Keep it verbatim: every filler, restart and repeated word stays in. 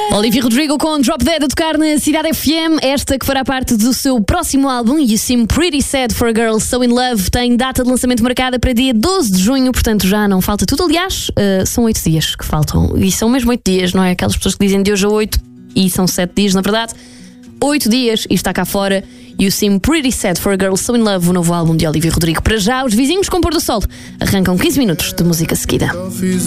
Olivia Rodrigo com Drop Dead a tocar na Cidade F M. Esta que fará parte do seu próximo álbum, You Seem Pretty Sad for a Girl So In Love, tem data de lançamento marcada para dia doze de junho, portanto já não falta tudo. Aliás, uh, são oito dias que faltam, e são mesmo oito dias, não é? Aquelas pessoas que dizem de hoje a oito e são sete dias, na verdade. oito dias e está cá fora You Seem Pretty Sad for a Girl So In Love, o novo álbum de Olivia Rodrigo. Para já, os vizinhos com pôr do sol arrancam quinze minutos de música seguida.